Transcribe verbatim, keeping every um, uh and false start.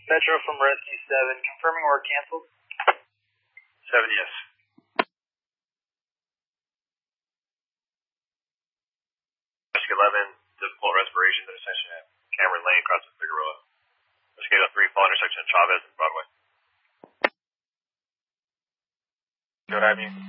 Metro from Rescue seven, confirming we're canceled. seven, yes. Rescue eleven, difficult respiration intersection at Cameron Lane, crossing Figueroa. Rescue eight oh three, fall intersection at Chavez and Broadway. Good, Avenue.